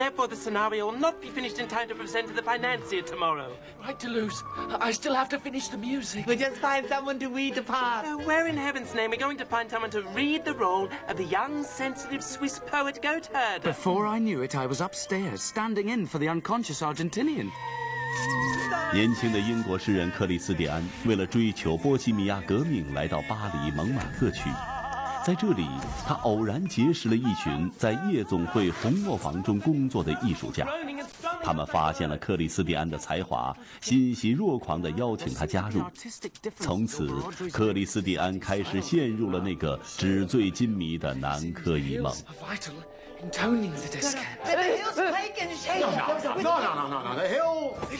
Therefore, the scenario will not be finished in time to present to the financier tomorrow. Right, Toulouse. I still have to finish the music. We'll just find someone to read the part. Where in heaven's name are we going to find someone to read the role of the young, sensitive Swiss poet Goatherd? Before I knew it, I was upstairs, standing in for the unconscious Argentinian. 年轻的英国诗人克里斯蒂安为了追求波西米亚革命，来到巴黎蒙马特区。在这里，他偶然结识了一群在夜总会红磨坊中工作的艺术家。他们发现了克里斯蒂安的才华，欣喜若狂地邀请他加入。从此，克里斯蒂安开始陷入了那个纸醉金迷的南柯一梦。 Intoning the discount. The hill's quake and shake. No. The hill